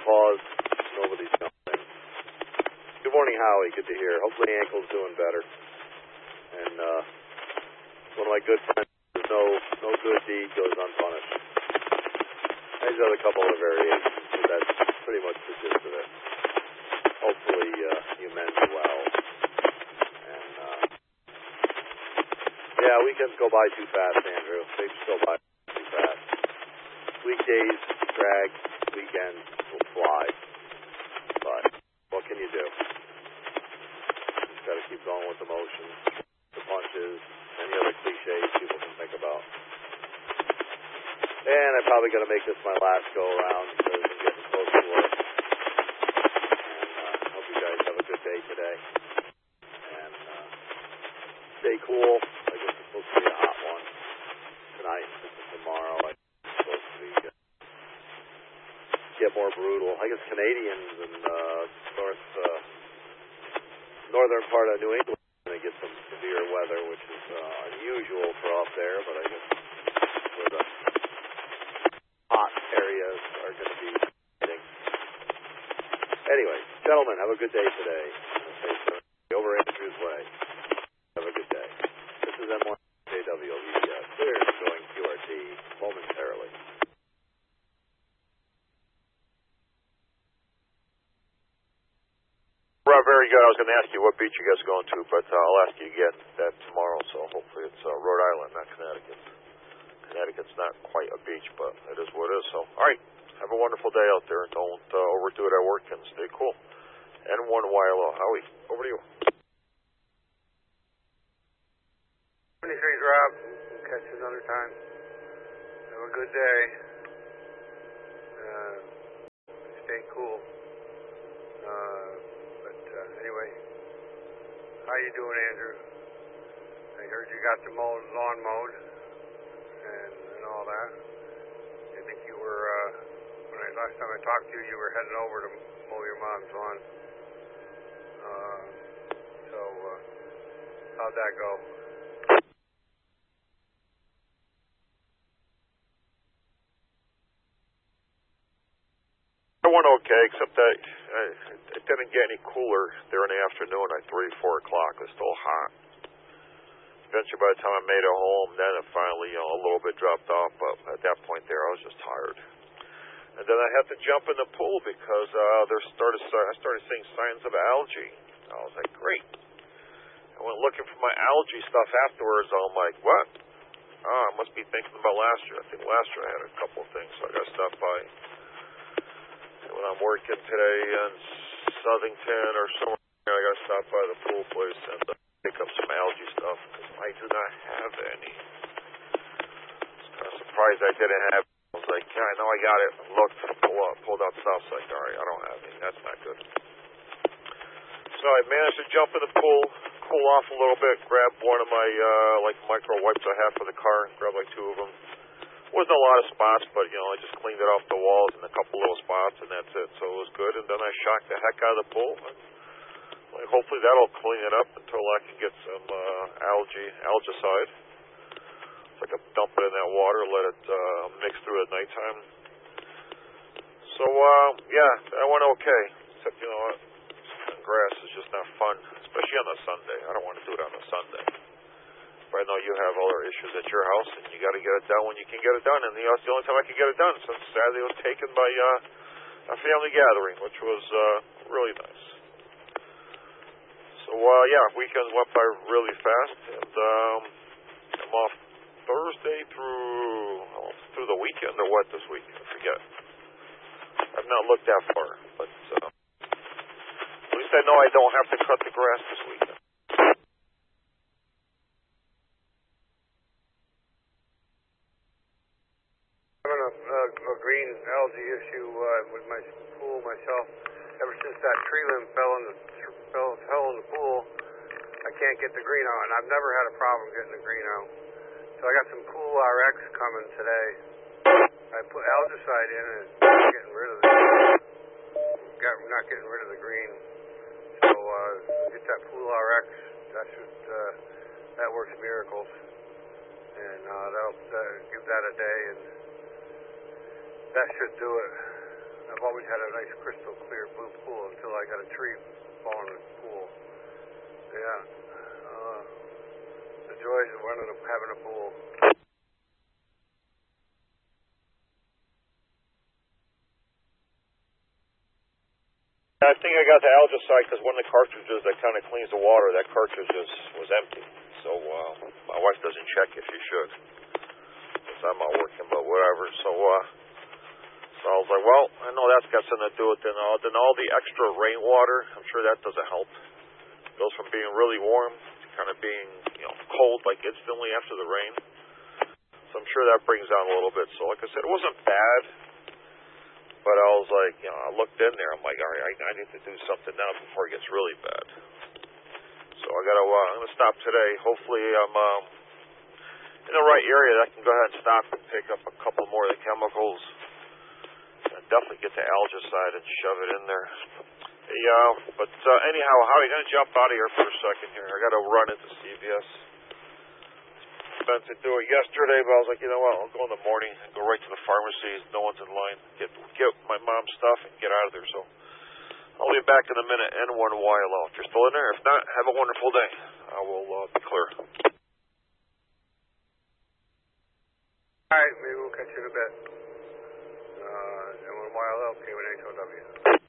pause. Nobody's jumping. Good morning, Howie. Good to hear. Hopefully Ankle's doing better. And one of my good friends says no good deed goes unpunished. He's got a couple of variations, but that's pretty much the gist of it. Hopefully you meant well. And yeah, weekends go by too fast, Andrew. They just go by too fast. Weekdays drag, weekends will fly. But what can you do? Just got to keep going with the motions, the punches, any other cliches people can think about. And I'm probably going to make this my last go around because I'm getting close to work. And I hope you guys have a good day today. And stay cool. I guess it's supposed to be a hot one tonight and tomorrow. It's supposed to be get more brutal. I guess Canadians in northern part of New England are going to get some severe weather, which is unusual for up there, but I guess where the hot areas are going to be hitting. Anyway, gentlemen, have a good day today. Over Andrew's way. Have a good day. This is M1 JW. Clear going QRT momentarily. Very good. I was going to ask you what beach you guys are going to, but I'll ask you again that tomorrow, so hopefully it's Rhode Island, not Connecticut. Connecticut's not quite a beach, but it is what it is. So, all right, have a wonderful day out there, and don't overdo it at work, and stay cool. N1YLO. Howie, over to you. 23's Rob. We'll catch you another time. Have a good day. Stay cool. Anyway, how you doing, Andrew? I heard you got the lawn mowed and all that. I think you were, last time I talked to you, you were heading over to mow your mom's lawn. How'd that go? It went okay, except that it didn't get any cooler there in the afternoon at 3, 4 o'clock. It was still hot. Eventually, by the time I made it home, then it finally, a little bit dropped off. But at that point there, I was just tired. And then I had to jump in the pool because I started seeing signs of algae. I was like, great. I went looking for my algae stuff afterwards. I'm like, what? Oh, I must be thinking about last year. I think last year I had a couple of things, so I got to stop by. When I'm working today in Southington or somewhere, I got to stop by the pool place and pick up some algae stuff because I do not have any. I was kind of surprised I didn't have it. I was like, yeah, I know I got it. I looked, pulled out stuff. It's like, all right, I don't have any. That's not good. So I managed to jump in the pool, cool off a little bit, grab one of my micro wipes I have for the car, grab like 2 of them. Wasn't a lot of spots, but I just cleaned it off the walls and a couple little spots, and that's it. So it was good. And then I shocked the heck out of the pool. And hopefully that'll clean it up until I can get some algicide. So I can dump it in that water, let it mix through at nighttime. So yeah, that went okay. Except what, grass is just not fun, especially on a Sunday. I don't want to do it on a Sunday. I know you have other issues at your house, and you got to get it done when you can get it done. And that's the only time I can get it done since Saturday was taken by a family gathering, which was really nice. So yeah, weekend went by really fast, and I'm off Thursday through the weekend or what this week? I forget. I've not looked that far, but at least I know I don't have to cut the grass this weekend. A green algae issue with my pool myself. Ever since that tree limb fell in the pool, I can't get the green out, and I've never had a problem getting the green out. So I got some Cool RX coming today. I put algicide in, and it's not getting rid of the green. So get that Cool RX. That works miracles, and that'll give that a day and. That should do it. I've always had a nice crystal clear blue pool until I got a tree falling in the pool. Yeah. The joys of having a pool. I think I got the algicide because one of the cartridges that kind of cleans the water, that cartridge was empty. So my wife doesn't check if she should. Because I'm not working, but whatever. So I was like, well, I know that's got something to do with it. Then all the extra rainwater, I'm sure that doesn't help. It goes from being really warm to kind of being cold like instantly after the rain. So I'm sure that brings down a little bit. So like I said, it wasn't bad. But I was like, I looked in there. I'm like, all right, I need to do something now before it gets really bad. So I'm gonna stop today. Hopefully, I'm in the right area that I can go ahead and stop and pick up a couple more of the chemicals, and definitely get the algicide and shove it in there. Hey, but anyhow, how are you gonna jump out of here for a second here? I gotta run into CVS. Meant to do it yesterday, but I was like, you know what, I'll go in the morning and go right to the pharmacy. No one's in line. Get my mom's stuff and get out of there. So I'll be back in a minute and one while out. If you're still in there, if not, have a wonderful day. I will be clear. All right, maybe we'll catch you in a bit. And one while out, K1HOW.